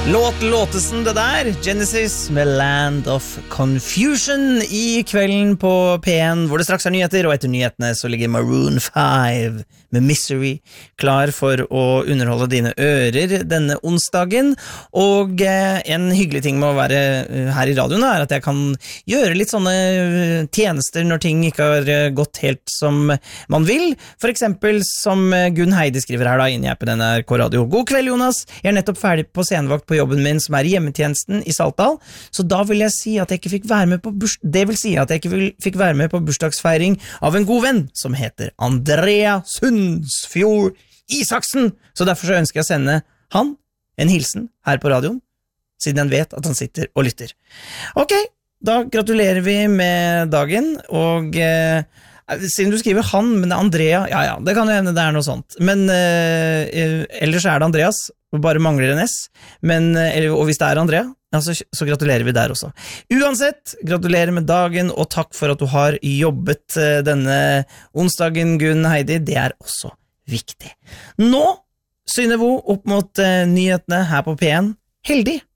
Låtesen det der, Genesis med Land of Confusion I kvelden på P1, hvor det straks nyheter, og etter nyhetene så ligger Maroon 5 med Misery klar for å underholde dine ører denne onsdagen, og en hyggelig ting med å være her I radioen at jeg kan gjøre litt sånne tjenester når ting ikke har gått helt som man vil, for eksempel som Gunn Heidi skriver her da, inne på denne NRK Radio. God kveld, Jonas! Jeg nettopp ferdig på scenevakt på jobben min som hjemmetjenesten I Saltdal, så da vil jeg si at jeg ikke fikk være med på det vil si at jeg ikke fikk være med på bursdagsfeiring av en god venn som heter Andrea Sundsfjord Isaksen, så derfor så ønsker jeg å sende han en hilsen her på radioen, siden han vet at han sitter og lytter. Ok, da gratulerer vi med dagen, og siden du skriver han, men Andrea, ja, det kan jo hende det noe sånt, men ellers det Andreas, og bare mangler en S, og hvis det Andrea, så gratulerer vi der også. Uansett, gratulerer med dagen, og takk for at du har jobbet denne onsdagen, Gunn Heidi, det også viktig. Nå, Synnøvo, opp mot nyhetene her på P1, heldig!